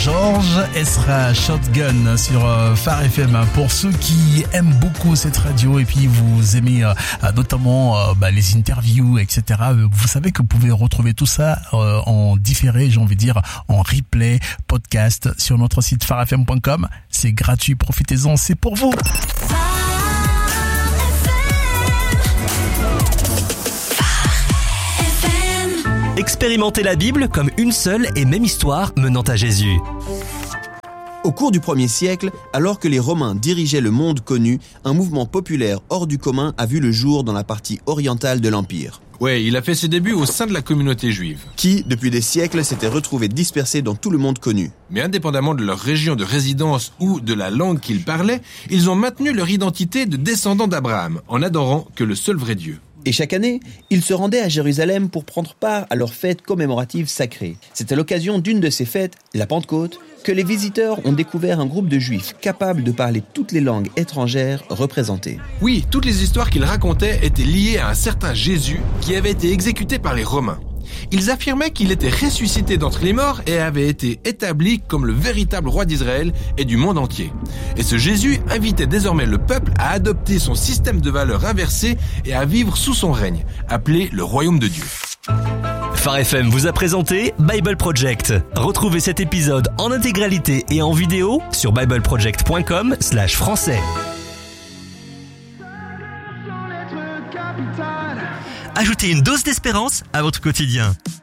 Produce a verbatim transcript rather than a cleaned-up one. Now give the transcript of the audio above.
George Ezra Shotgun sur Phare F M. Pour ceux qui aiment beaucoup cette radio et puis vous aimez euh, notamment euh, bah, les interviews, et cetera. Vous savez que vous pouvez retrouver tout ça euh, en différé, j'ai envie de dire en replay, podcast sur notre site phare f m point com. C'est gratuit, profitez-en, c'est pour vous. Expérimentez la Bible comme une seule et même histoire menant à Jésus. Au cours du premier siècle, alors que les Romains dirigeaient le monde connu, un mouvement populaire hors du commun a vu le jour dans la partie orientale de l'Empire. Ouais, il a fait ses débuts au sein de la communauté juive. Qui, depuis des siècles, s'était retrouvé dispersés dans tout le monde connu. Mais indépendamment de leur région de résidence ou de la langue qu'ils parlaient, ils ont maintenu leur identité de descendants d'Abraham, en adorant que le seul vrai Dieu. Et chaque année, ils se rendaient à Jérusalem pour prendre part à leur fête commémorative sacrée. C'est à l'occasion d'une de ces fêtes, la Pentecôte, que les visiteurs ont découvert un groupe de juifs capables de parler toutes les langues étrangères représentées. Oui, toutes les histoires qu'ils racontaient étaient liées à un certain Jésus qui avait été exécuté par les Romains. Ils affirmaient qu'il était ressuscité d'entre les morts et avait été établi comme le véritable roi d'Israël et du monde entier. Et ce Jésus invitait désormais le peuple à adopter son système de valeurs inversé et à vivre sous son règne, appelé le royaume de Dieu. Phare F M vous a présenté Bible Project. Retrouvez cet épisode en intégralité et en vidéo sur bible project point com slash français. Ajoutez une dose d'espérance à votre quotidien.